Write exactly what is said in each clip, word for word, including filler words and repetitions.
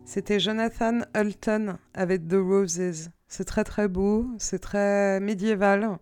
C'était Jonathan Hulton avec The Roses. C'est très très beau, c'est très médiéval.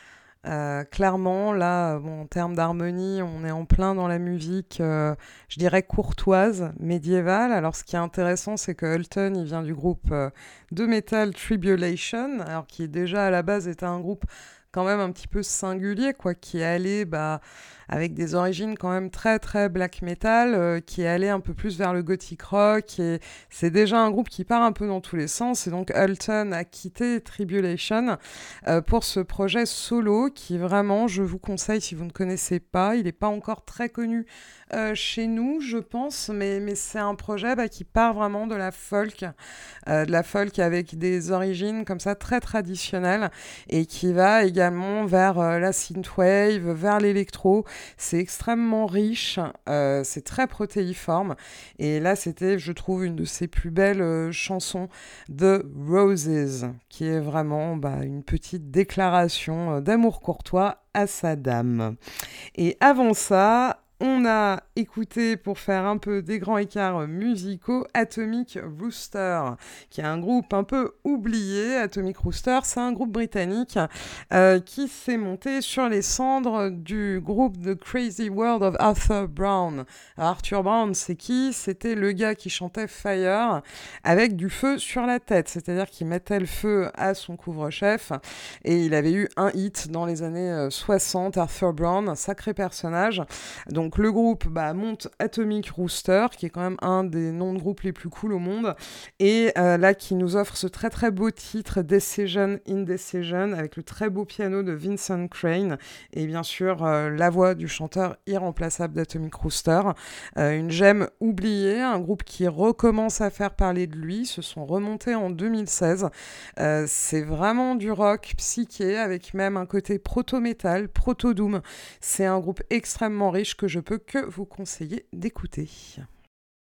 Euh, clairement, là, bon, en termes d'harmonie, on est en plein dans la musique, euh, je dirais courtoise, médiévale. Alors, ce qui est intéressant, c'est que Hulton, il vient du groupe euh, de metal Tribulation, alors qui déjà à la base était un groupe quand même un petit peu singulier, quoi, qui est allé bah, avec des origines quand même très très black metal, euh, qui est allé un peu plus vers le gothic rock, et c'est déjà un groupe qui part un peu dans tous les sens, et donc Hulton a quitté Tribulation euh, pour ce projet solo qui vraiment, je vous conseille si vous ne connaissez pas, il n'est pas encore très connu euh, chez nous, je pense, mais, mais c'est un projet bah, qui part vraiment de la folk, euh, de la folk avec des origines comme ça très traditionnelles et qui va également vers euh, la synthwave, vers l'électro. C'est extrêmement riche, euh, c'est très protéiforme et là c'était, je trouve, une de ses plus belles euh, chansons, The Roses, qui est vraiment bah, une petite déclaration euh, d'amour courtois à sa dame. Et avant ça, on a écouté, pour faire un peu des grands écarts musicaux, Atomic Rooster, qui est un groupe un peu oublié. Atomic Rooster, c'est un groupe britannique euh, qui s'est monté sur les cendres du groupe The Crazy World of Arthur Brown. Alors, Arthur Brown, c'est qui ? C'était le gars qui chantait Fire avec du feu sur la tête, c'est-à-dire qu'il mettait le feu à son couvre-chef, et il avait eu un hit dans les années soixante, Arthur Brown, un sacré personnage. Donc le groupe bah, monte Atomic Rooster, qui est quand même un des noms de groupes les plus cool au monde, et euh, là qui nous offre ce très très beau titre Decision Indecision, avec le très beau piano de Vincent Crane, et bien sûr euh, la voix du chanteur irremplaçable d'Atomic Rooster. Euh, une gemme oubliée, un groupe qui recommence à faire parler de lui, se sont remontés en deux mille seize. Euh, c'est vraiment du rock psyché, avec même un côté proto-metal, proto-doom. C'est un groupe extrêmement riche que je peux que vous conseiller d'écouter.